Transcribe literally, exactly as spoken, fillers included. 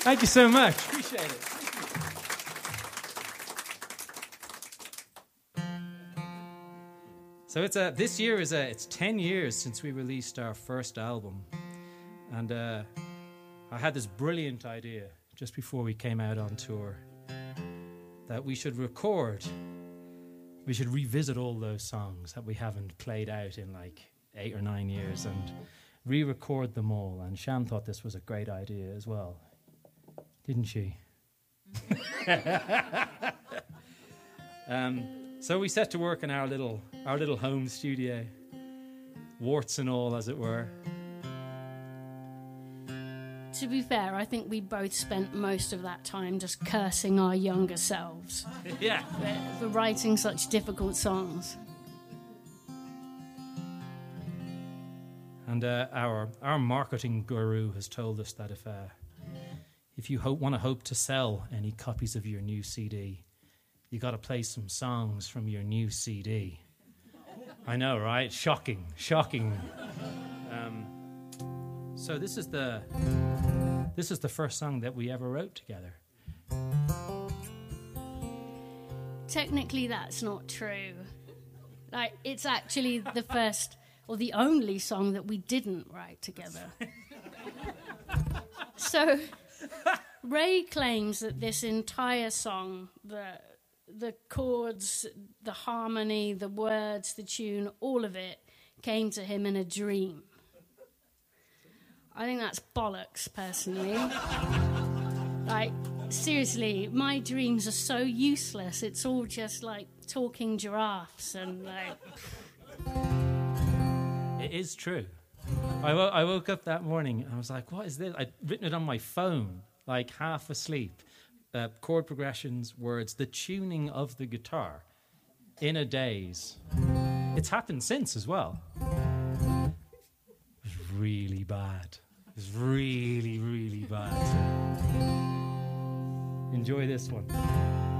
Thank you so much. Appreciate it. So it's a, this year is a, it's ten years since we released our first album. And uh, I had this brilliant idea just before we came out on tour that we should record, we should revisit all those songs that we haven't played out in like eight or nine years and re-record them all. And Shan thought this was a great idea as well. Didn't she? um, so we set to work in our little our little home studio, warts and all, as it were. To be fair, I think we both spent most of that time just cursing our younger selves. Yeah. For, for writing such difficult songs. And uh, our our marketing guru has told us that if uh, if you hope, want to hope to sell any copies of your new C D, you got to play some songs from your new C D. I know, right? Shocking, shocking. Um, so this is the this is the first song that we ever wrote together. Technically, that's not true. Like, it's actually the first or the only song that we didn't write together. So Ray claims that this entire song, the the chords, the harmony, the words, the tune, all of it came to him in a dream. I think that's bollocks, personally. Like, seriously, my dreams are so useless. It's all just like talking giraffes and like... It is true. I, wo- I woke up that morning and I was like, what is this? I'd written it on my phone, like half asleep. Uh, chord progressions, words, the tuning of the guitar in a daze. It's happened since as well. It was really bad. It was really, really bad. Enjoy this one.